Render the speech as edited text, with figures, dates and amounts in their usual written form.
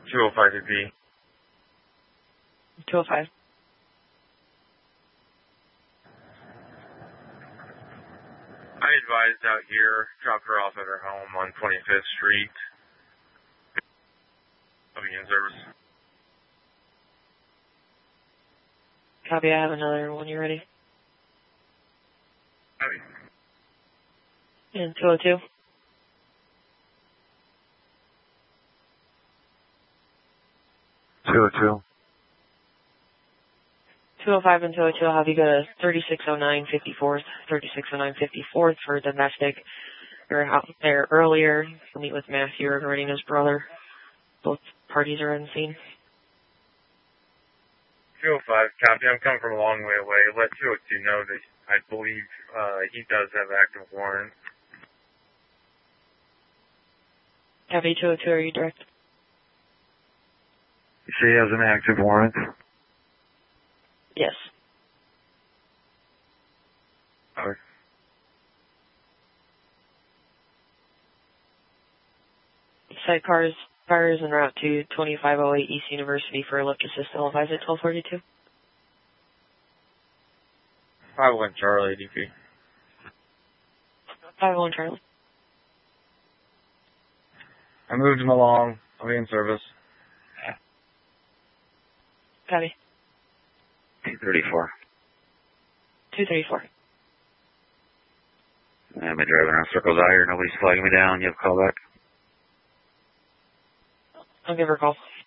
205 BP. 205. I advised out here, dropped her off at her home on 25th Street. I'll be in service. Copy, I have another when you're ready. Copy. And 202. 202. 205 and 202, I'll have you go to 3609 54th, 3609 54th for domestic. You're out there earlier. You'll meet with Matthew regarding his brother. Both parties are on the scene. 205, copy. I'm coming from a long way away. Let 202 know that I believe he does have active warrant. Copy, 202, are you direct? You say he has an active warrant? Yes. Okay. Sidecars fires en route to 2508 East University for a lift assist. I'll advise at 1242. 51 Charlie, DP. 51 Charlie. I moved him along. I'll be in service. Copy. 234. 234. I'm driving around circles out here. Nobody's flagging me down. You have a call back? I'll give her a call.